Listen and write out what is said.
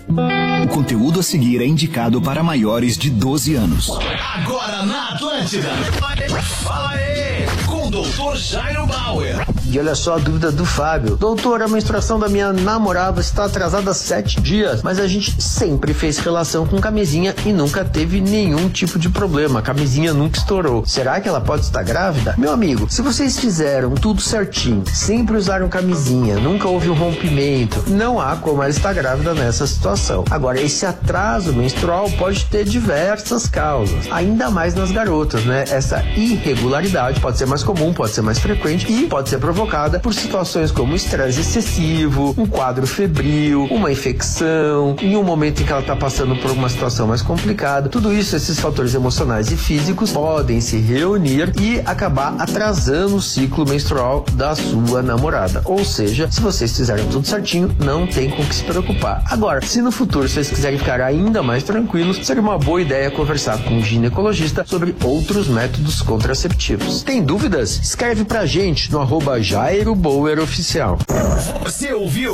O conteúdo a seguir é indicado para maiores de 12 anos. Agora na Atlântida. Fala aí, com o Dr. Jairo Bauer. E olha só a dúvida do Fábio. Doutor, a menstruação da minha namorada está atrasada há 7 dias, mas a gente sempre fez relação com camisinha e nunca teve nenhum tipo de problema. A camisinha nunca estourou. Será que ela pode estar grávida? Meu amigo, se vocês fizeram tudo certinho, sempre usaram camisinha, nunca houve um rompimento, não há como ela estar grávida nessa situação. Agora, esse atraso menstrual pode ter diversas causas, ainda mais nas garotas, né? Essa irregularidade pode ser mais comum, pode ser mais frequente e pode ser provocada por situações como estresse excessivo, um quadro febril, uma infecção, em um momento em que ela está passando por uma situação mais complicada. Tudo isso, esses fatores emocionais e físicos podem se reunir e acabar atrasando o ciclo menstrual da sua namorada. Ou seja, se vocês fizerem tudo certinho, não tem com o que se preocupar. Agora, se no futuro vocês quiserem ficar ainda mais tranquilos, seria uma boa ideia conversar com um ginecologista sobre outros métodos contraceptivos. Tem dúvidas? Escreve pra gente no @JairoBauerOficial. Você ouviu